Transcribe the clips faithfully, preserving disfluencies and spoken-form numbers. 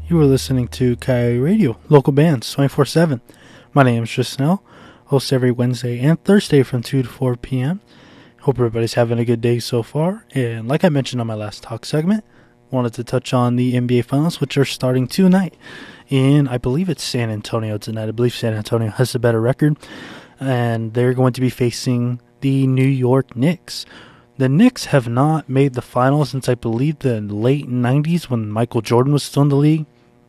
You are listening to Coyote Radio, local bands, twenty-four seven. My name is Tristan, host every Wednesday and Thursday from two to four p.m. Hope everybody's having a good day so far. And like I mentioned on my last talk segment, wanted to touch on the N B A Finals, which are starting tonight. In, I believe it's San Antonio tonight. I believe San Antonio has a better record. And they're going to be facing the New York Knicks. The Knicks have not made the finals since, I believe, the late nineties when Michael Jordan was still in the league.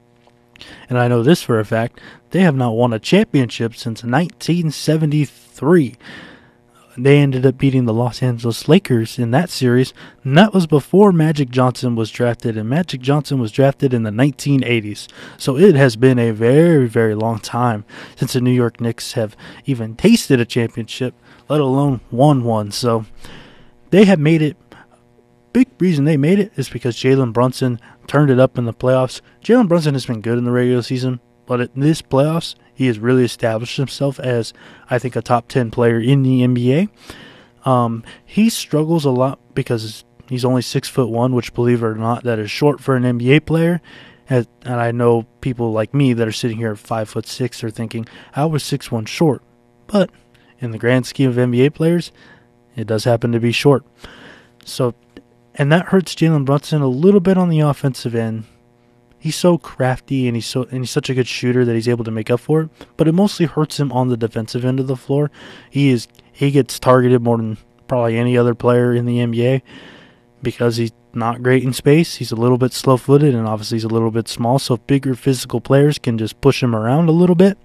And I know this for a fact. They have not won a championship since nineteen seventy-three. They ended up beating the Los Angeles Lakers in that series. And that was before Magic Johnson was drafted. And Magic Johnson was drafted in the nineteen eighties. So it has been a very, very long time since the New York Knicks have even tasted a championship, let alone won one. So they have made it. Big reason they made it is because Jalen Brunson turned it up in the playoffs. Jalen Brunson has been good in the regular season, but in this playoffs, he has really established himself as, I think, a top ten player in the N B A. Um, he struggles a lot because he's only six foot one, which, believe it or not, that is short for an N B A player. And, and I know people like me that are sitting here at five foot six are thinking, how was six one short? But in the grand scheme of N B A players, it does happen to be short. So, and that hurts Jalen Brunson a little bit on the offensive end. He's so crafty and he's so and he's such a good shooter that he's able to make up for it. But it mostly hurts him on the defensive end of the floor. He is he gets targeted more than probably any other player in the N B A because he's not great in space. He's a little bit slow-footed and obviously he's a little bit small. So bigger physical players can just push him around a little bit.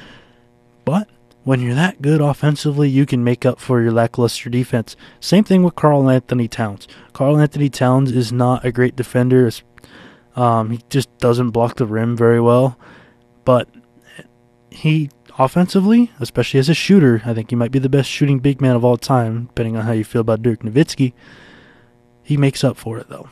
But when you're that good offensively, you can make up for your lackluster defense. Same thing with Karl-Anthony Towns. Karl-Anthony Towns is not a great defender. Um, he just doesn't block the rim very well. But he, offensively, especially as a shooter, I think he might be the best shooting big man of all time, depending on how you feel about Dirk Nowitzki. He makes up for it, though.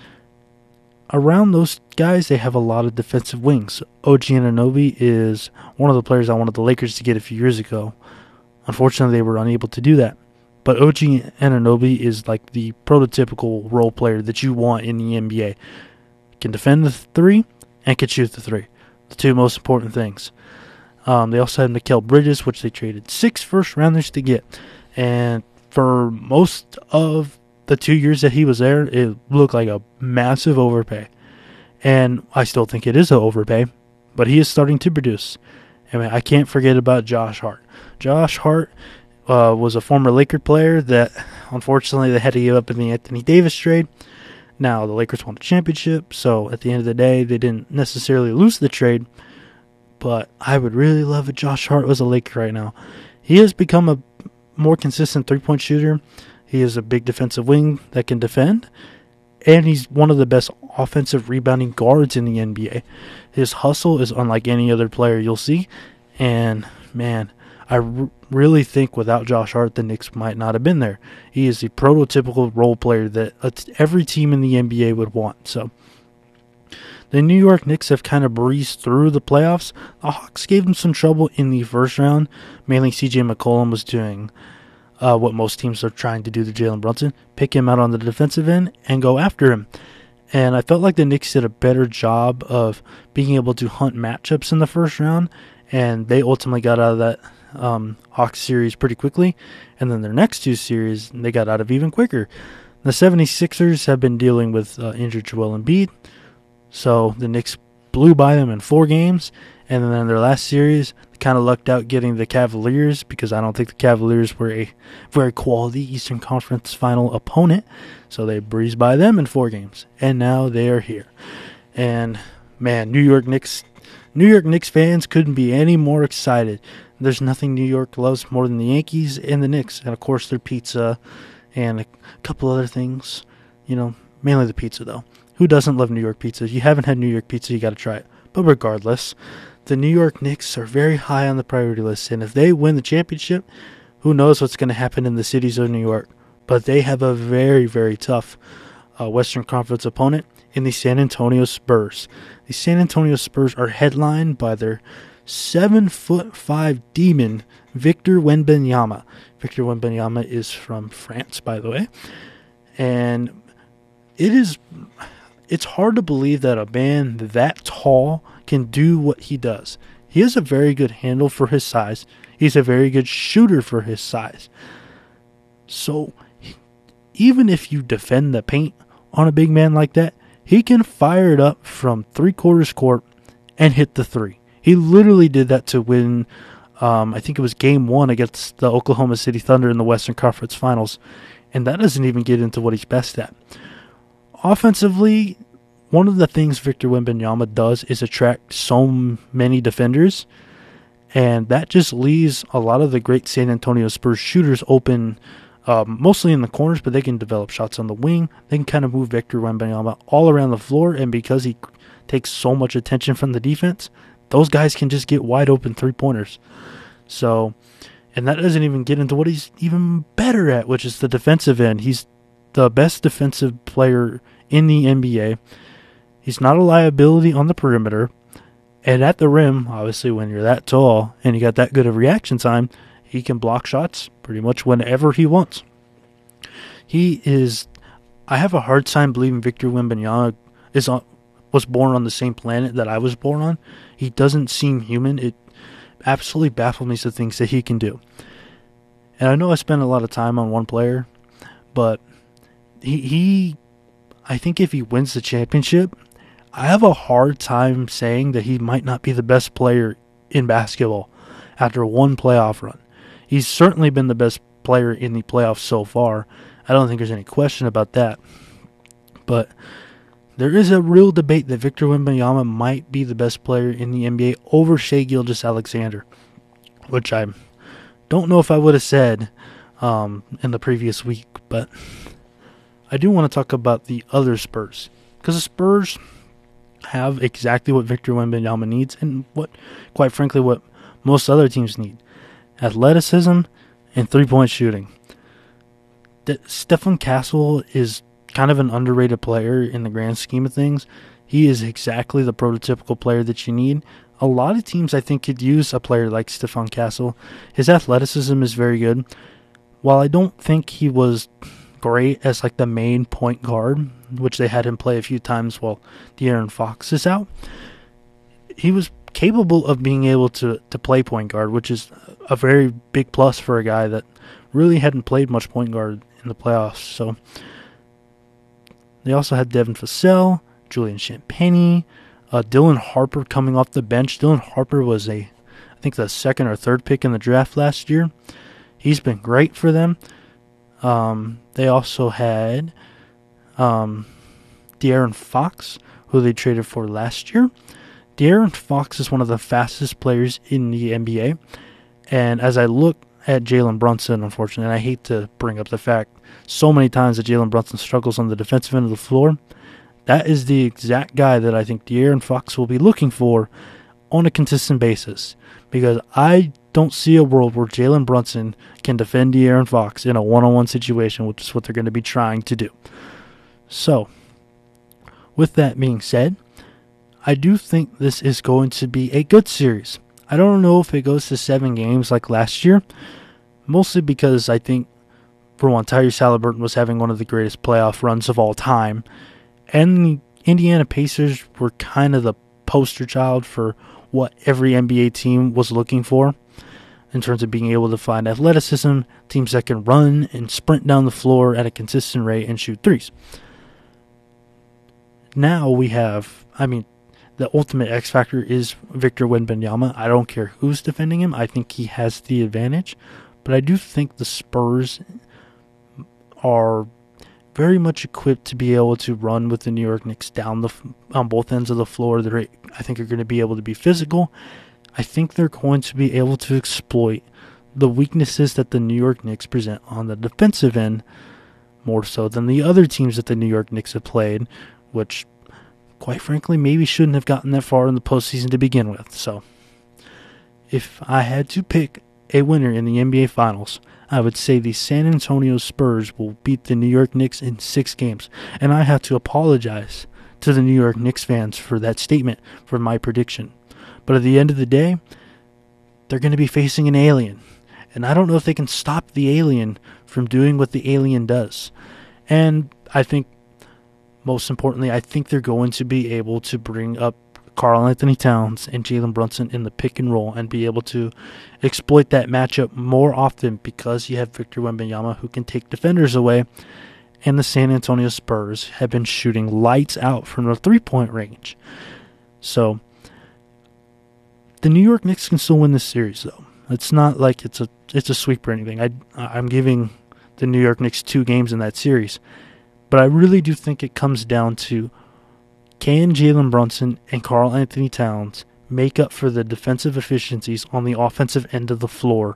Around those guys, they have a lot of defensive wings. O G Anunoby is one of the players I wanted the Lakers to get a few years ago. Unfortunately, they were unable to do that. But O G Anunoby is like the prototypical role player that you want in the N B A. Can defend the three and can shoot the three. The two most important things. Um, they also had Mikal Bridges, which they traded six first-rounders to get. And for most of the two years that he was there, it looked like a massive overpay. And I still think it is an overpay, but he is starting to produce. I mean, I can't forget about Josh Hart. Josh Hart uh, was a former Laker player that, unfortunately, they had to give up in the Anthony Davis trade. Now, the Lakers won a championship, so at the end of the day, they didn't necessarily lose the trade. But I would really love if Josh Hart was a Laker right now. He has become a more consistent three-point shooter. He is a big defensive wing that can defend. And he's one of the best offensive rebounding guards in the N B A. His hustle is unlike any other player you'll see. And, man, I r- really think without Josh Hart, the Knicks might not have been there. He is the prototypical role player that every team in the N B A would want. So, the New York Knicks have kind of breezed through the playoffs. The Hawks gave them some trouble in the first round. Mainly C J McCollum was doing Uh, what most teams are trying to do to Jalen Brunson, pick him out on the defensive end and go after him. And I felt like the Knicks did a better job of being able to hunt matchups in the first round, and they ultimately got out of that um, Hawks series pretty quickly. And then their next two series, they got out of even quicker. The seventy-sixers have been dealing with uh, injured Joel Embiid, so the Knicks blew by them in four games. And then in their last series, they kind of lucked out getting the Cavaliers because I don't think the Cavaliers were a very quality Eastern Conference final opponent. So they breezed by them in four games. And now they are here. And, man, New York Knicks New York Knicks fans couldn't be any more excited. There's nothing New York loves more than the Yankees and the Knicks. And, of course, their pizza and a couple other things. You know, mainly the pizza, though. Who doesn't love New York pizza? If you haven't had New York pizza, you got to try it. But regardless, the New York Knicks are very high on the priority list. And if they win the championship, who knows what's going to happen in the cities of New York. But they have a very, very tough uh, Western Conference opponent in the San Antonio Spurs. The San Antonio Spurs are headlined by their seven foot five demon, Victor Wembanyama. Victor Wembanyama is from France, by the way. And it is... It's hard to believe that a man that tall can do what he does. He has a very good handle for his size. He's a very good shooter for his size. So even if you defend the paint on a big man like that, he can fire it up from three quarters court and hit the three. He literally did that to win, um, I think it was game one against the Oklahoma City Thunder in the Western Conference Finals. And that doesn't even get into what he's best at. Offensively, one of the things Victor Wembanyama does is attract so many defenders. And that just leaves a lot of the great San Antonio Spurs shooters open, um, mostly in the corners, but they can develop shots on the wing. They can kind of move Victor Wembanyama all around the floor, and because he takes so much attention from the defense, those guys can just get wide open three-pointers. So, and that doesn't even get into what he's even better at, which is the defensive end. He's the best defensive player in the N B A. He's not a liability on the perimeter. And at the rim, obviously when you're that tall and you got that good of reaction time, he can block shots pretty much whenever he wants. He is, I have a hard time believing Victor Wembanyama is on, was born on the same planet that I was born on. He doesn't seem human. It absolutely baffles me the things that he can do. And I know I spent a lot of time on one player, but he, he I think if he wins the championship, I have a hard time saying that he might not be the best player in basketball after one playoff run. He's certainly been the best player in the playoffs so far. I don't think there's any question about that. But there is a real debate that Victor Wembanyama might be the best player in the N B A over Shai Gilgeous-Alexander, which I don't know if I would have said um, in the previous week. But I do want to talk about the other Spurs, because the Spurs have exactly what Victor Wembanyama needs, and what, quite frankly, what most other teams need: athleticism and three-point shooting. That Stephen Castle is kind of an underrated player in the grand scheme of things. He is exactly the prototypical player that you need. A lot of teams, I think, could use a player like Stephen Castle. His athleticism is very good. While I don't think he was great as like the main point guard, which they had him play a few times while De'Aaron Fox is out, he was capable of being able to, to play point guard, which is a very big plus for a guy that really hadn't played much point guard in the playoffs. So they also had Devin Vassell, Julian Champagnie, uh, Dylan Harper coming off the bench. Dylan Harper was a, I think, the second or third pick in the draft last year. He's been great for them. Um, they also had um, De'Aaron Fox, who they traded for last year. De'Aaron Fox is one of the fastest players in the N B A. And as I look at Jalen Brunson, unfortunately, and I hate to bring up the fact so many times that Jalen Brunson struggles on the defensive end of the floor, that is the exact guy that I think De'Aaron Fox will be looking for on a consistent basis. Because I don't see a world where Jalen Brunson can defend De'Aaron Fox in a one-on-one situation, which is what they're going to be trying to do. So, with that being said, I do think this is going to be a good series. I don't know if it goes to seven games like last year, mostly because I think, for one, Tyrese Halliburton was having one of the greatest playoff runs of all time, and the Indiana Pacers were kind of the poster child for what every N B A team was looking for in terms of being able to find athleticism, teams that can run and sprint down the floor at a consistent rate and shoot threes. Now we have, I mean, the ultimate X factor is Victor Wembanyama. I don't care who's defending him. I think he has the advantage. But I do think the Spurs are very much equipped to be able to run with the New York Knicks down the on both ends of the floor. They're, I think, are going to be able to be physical. I think they're going to be able to exploit the weaknesses that the New York Knicks present on the defensive end more so than the other teams that the New York Knicks have played, which, quite frankly, maybe shouldn't have gotten that far in the postseason to begin with. So, if I had to pick a winner in the N B A Finals, I would say the San Antonio Spurs will beat the New York Knicks in six games. And I have to apologize to the New York Knicks fans for that statement, for my prediction. But at the end of the day, they're going to be facing an alien. And I don't know if they can stop the alien from doing what the alien does. And I think, most importantly, I think they're going to be able to bring up Karl Anthony Towns and Jalen Brunson in the pick and roll and be able to exploit that matchup more often because you have Victor Wembanyama who can take defenders away. And the San Antonio Spurs have been shooting lights out from the three-point range. So the New York Knicks can still win this series, though. It's not like it's a it's a sweep or anything. I, I'm giving the New York Knicks two games in that series. But I really do think it comes down to, can Jalen Brunson and Karl Anthony Towns make up for the defensive efficiencies on the offensive end of the floor?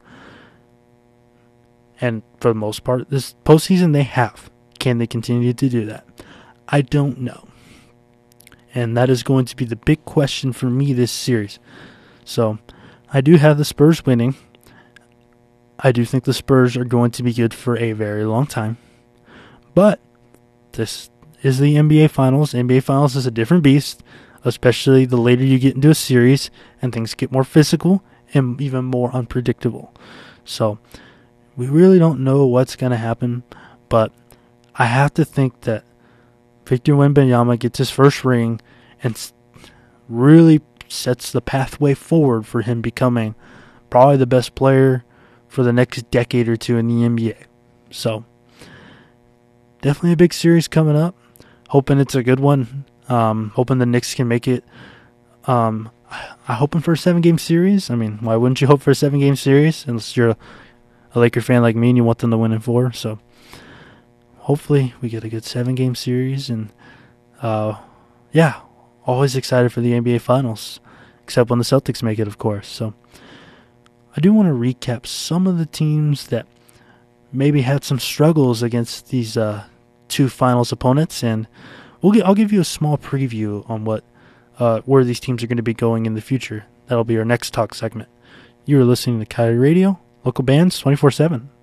And for the most part, this postseason they have. Can they continue to do that? I don't know. And that is going to be the big question for me this series. So, I do have the Spurs winning. I do think the Spurs are going to be good for a very long time. But this is the N B A Finals. N B A Finals is a different beast, especially the later you get into a series and things get more physical and even more unpredictable. So, we really don't know what's going to happen, but I have to think that Victor Wembanyama gets his first ring and really sets the pathway forward for him becoming probably the best player for the next decade or two in the N B A. So, definitely a big series coming up. Hoping it's a good one. Um, hoping the Knicks can make it. Um, I'm hoping for a seven-game series. I mean, why wouldn't you hope for a seven-game series? Unless you're a, a Laker fan like me and you want them to win in four. So, hopefully we get a good seven-game series. And, uh, yeah, always excited for the N B A Finals. Except when the Celtics make it, of course. So, I do want to recap some of the teams that maybe had some struggles against these uh, two finals opponents, and we'll get, I'll give you a small preview on what uh, where these teams are going to be going in the future. That'll be our next talk segment. You are listening to Coyote Radio, local bands twenty-four seven.